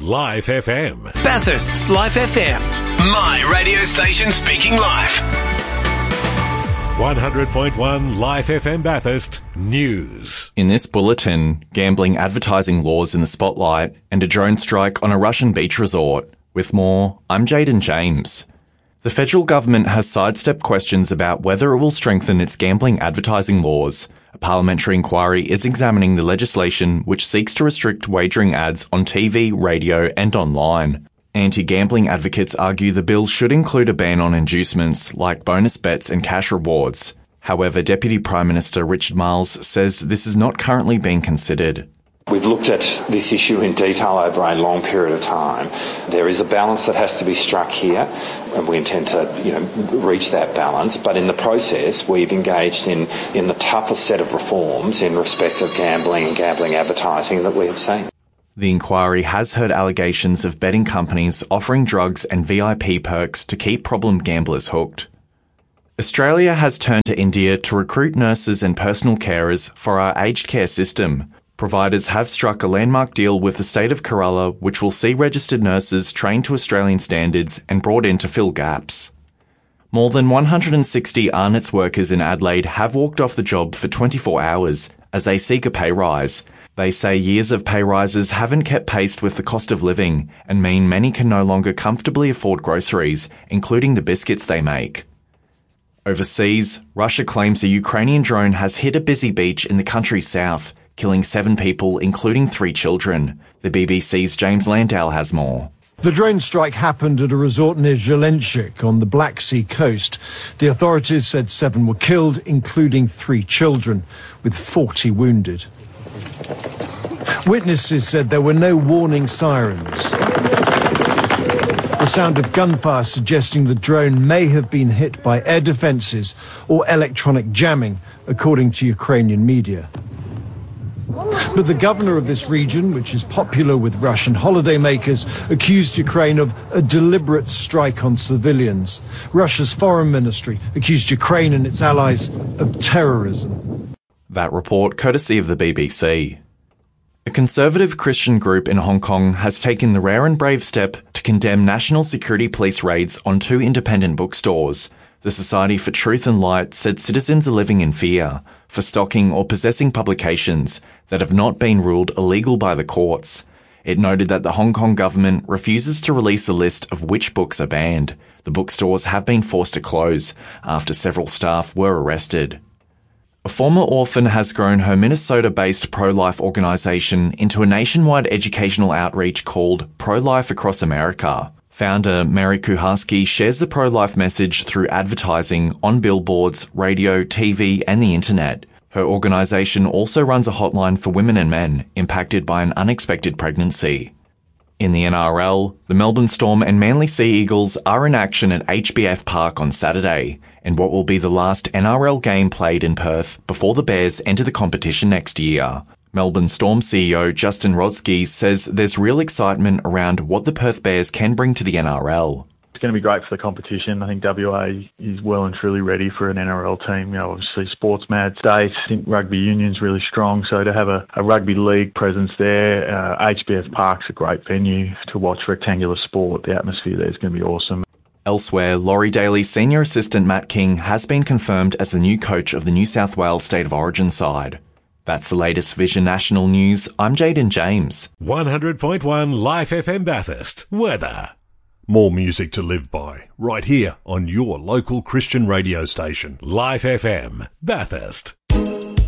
Live FM. Bathurst's Live FM. My radio station speaking live. 100.1 Live FM Bathurst News. In this bulletin, gambling advertising laws in the spotlight and a drone strike on a Russian beach resort. With more, I'm Jaden James. The federal government has sidestepped questions about whether it will strengthen its gambling advertising laws. A parliamentary inquiry is examining the legislation which seeks to restrict wagering ads on TV, radio and online. Anti-gambling advocates argue the bill should include a ban on inducements like bonus bets and cash rewards. However, Deputy Prime Minister Richard Marles says this is not currently being considered. We've looked at this issue in detail over a long period of time. There is a balance that has to be struck here, and we intend to, reach that balance. But in the process, we've engaged in the toughest set of reforms in respect of gambling and gambling advertising that we have seen. The inquiry has heard allegations of betting companies offering drugs and VIP perks to keep problem gamblers hooked. Australia has turned to India to recruit nurses and personal carers for our aged care system. Providers have struck a landmark deal with the state of Kerala, which will see registered nurses trained to Australian standards and brought in to fill gaps. More than 160 Arnott's workers in Adelaide have walked off the job for 24 hours as they seek a pay rise. They say years of pay rises haven't kept pace with the cost of living and mean many can no longer comfortably afford groceries, including the biscuits they make. Overseas, Russia claims a Ukrainian drone has hit a busy beach in the country's south, killing 7 people, including 3 children. The BBC's James Landau has more. The drone strike happened at a resort near Zelenchik on the Black Sea coast. The authorities said 7 were killed, including 3 children, with 40 wounded. Witnesses said there were no warning sirens. The sound of gunfire suggesting the drone may have been hit by air defences or electronic jamming, according to Ukrainian media. But the governor of this region, which is popular with Russian holidaymakers, accused Ukraine of a deliberate strike on civilians. Russia's foreign ministry accused Ukraine and its allies of terrorism. That report courtesy of the BBC. A conservative Christian group in Hong Kong has taken the rare and brave step to condemn National Security Police raids on 2 independent bookstores. The Society for Truth and Light said citizens are living in fear for stocking or possessing publications that have not been ruled illegal by the courts. It noted that the Hong Kong government refuses to release a list of which books are banned. The bookstores have been forced to close after several staff were arrested. A former orphan has grown her Minnesota-based pro-life organisation into a nationwide educational outreach called Pro-Life Across America. Founder Mary Kuharski shares the pro-life message through advertising on billboards, radio, TV and the internet. Her organisation also runs a hotline for women and men impacted by an unexpected pregnancy. In the NRL, the Melbourne Storm and Manly Sea Eagles are in action at HBF Park on Saturday, in what will be the last NRL game played in Perth before the Bears enter the competition next year. Melbourne Storm CEO Justin Rodsky says there's real excitement around what the Perth Bears can bring to the NRL. It's going to be great for the competition. I think WA is well and truly ready for an NRL team. Obviously sports mad state. I think rugby union's really strong, so to have a rugby league presence there, HBF Park's a great venue to watch rectangular sport. The atmosphere there is going to be awesome. Elsewhere, Laurie Daly senior assistant Matt King has been confirmed as the new coach of the New South Wales State of Origin side. That's the latest Vision National News. I'm Jaden James. 100.1 Live FM Bathurst. Weather. More music to live by, right here on your local Christian radio station. Live FM Bathurst.